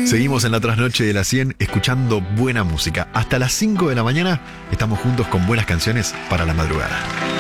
Seguimos en la trasnoche de las 100 escuchando buena música. Hasta las 5 de la mañana estamos juntos con buenas canciones para la madrugada.